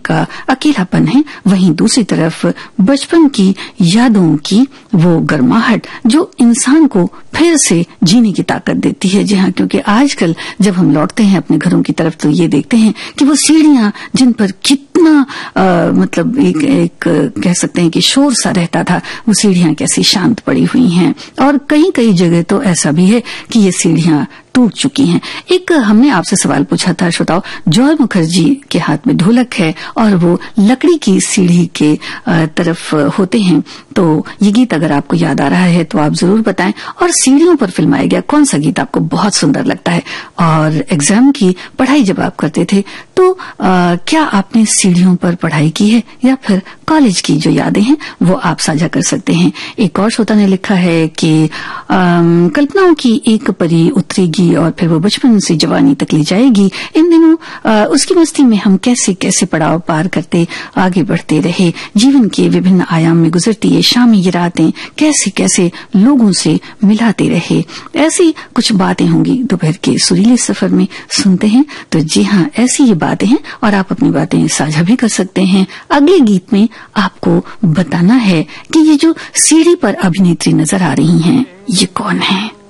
का अकेलापन है, वहीं दूसरी तरफ बचपन की यादों की वो गर्माहट जो इंसान को फिर से जीने की ताकत देती है। जी हाँ, क्योंकि आजकल जब हम लौटते हैं अपने घरों की तरफ तो ये देखते हैं कि वो सीढ़ियां जिन पर कितना मतलब एक कह सकते हैं कि शोर सा रहता था, वो सीढ़ियां कैसी शांत पड़ी हुई हैं। और कई जगह तो ऐसा भी है कि ये सीढ़ियां टूट चुकी हैं। एक हमने आपसे सवाल पूछा था श्रोताओ, जॉय मुखर्जी के हाथ में ढोलक है और वो लकड़ी की सीढ़ी के तरफ होते हैं, तो ये गीत अगर आपको याद आ रहा है तो आप जरूर बताएं। और सीढ़ियों पर फिल्माया गया कौन सा गीत आपको बहुत सुंदर लगता है? और एग्जाम की पढ़ाई जब आप करते थे तो क्या आपने सीढ़ियों पर पढ़ाई की है या फिर कॉलेज की जो यादें हैं वो आप साझा कर सकते हैं। एक और श्रोता ने लिखा है कि कल्पनाओं की एक परी उतरेगी और फिर वो बचपन से जवानी तक ले जाएगी। इन दिनों उसकी मस्ती में हम कैसे कैसे पड़ाव पार करते आगे बढ़ते रहे। जीवन के विभिन्न आयाम में गुजरती ये शामें ये रातें कैसे कैसे लोगों से मिलाते रहे। ऐसी कुछ बातें होंगी दोपहर के सुरीले सफर में, सुनते हैं। तो जी हाँ, ऐसी ये बातें हैं और आप अपनी बातें साझा भी कर सकते हैं। अगले गीत में आपको बताना है कि ये जो सीढ़ी पर अभिनेत्री नजर आ रही हैं ये कौन है।